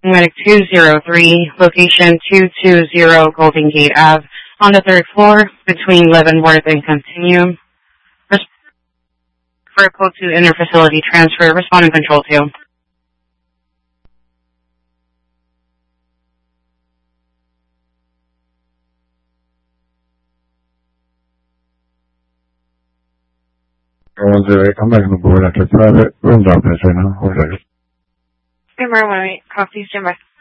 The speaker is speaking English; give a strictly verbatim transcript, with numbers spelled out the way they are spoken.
Medic two zero three, location two two zero Golden Gate Avenue, on the third floor, between Leavenworth and Continuum. Res- for a code to interfacility transfer, responding control two. one zero eight, I'm making a board after private room doctor right now. Hold on. Number one eight, copy, stand by.